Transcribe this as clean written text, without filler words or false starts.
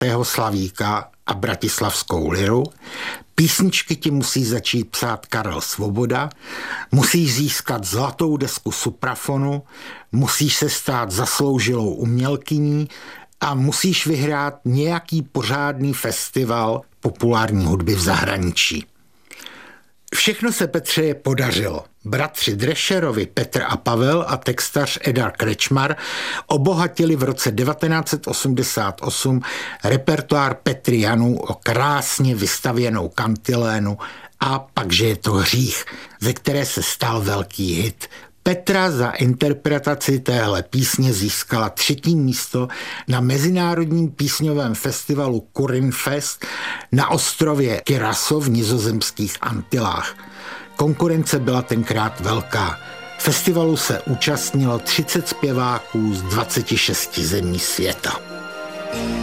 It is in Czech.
Slavíka a Bratislavskou liru. Písničky ti musí začít psát Karel Svoboda, musíš získat zlatou desku Suprafonu, musíš se stát zasloužilou umělkyní a musíš vyhrát nějaký pořádný festival populární hudby v zahraničí. Všechno se Petře podařilo. Bratři Drescherovi, Petr a Pavel a textař Edar Krečmar obohatili v roce 1988 repertoár Petry Janů o krásně vystavěnou kantilénu A pakže je to hřích, ze které se stal velký hit. Petra za interpretaci téhle písně získala 3. místo na mezinárodním písňovém festivalu Kurinfest na ostrově Curaçao v nizozemských Antilách. Konkurence byla tenkrát velká. Festivalu se účastnilo 30 zpěváků z 26 zemí světa.